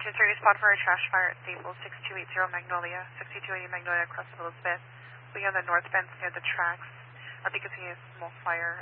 230 spot for a trash fire at Staples, 6280 Magnolia, 6280 Magnolia across Elizabeth. We have the north fence near the tracks. I think it's a small fire.